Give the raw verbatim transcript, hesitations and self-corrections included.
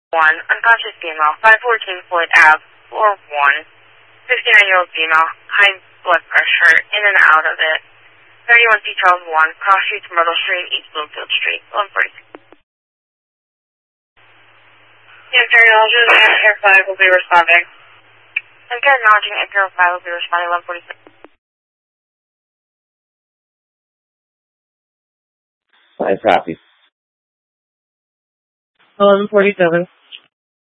one, unconscious female, five fourteen Floyd Avenue, floor one, fifty-nine-year-old female, high blood pressure, in and out of it, thirty-one C Charles one, Cross Street to Myrtle Street, East Bloomfield Street, one forty-six. Yes, acknowledging Air five will be responding. Again, acknowledging Air five will be responding, one forty-six. Five copies. eleven forty-seven.